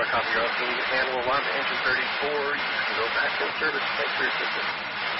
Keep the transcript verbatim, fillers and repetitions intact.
copy your own. Can you handle one to engine thirty-four? You can go back to service. Thanks for your assistance.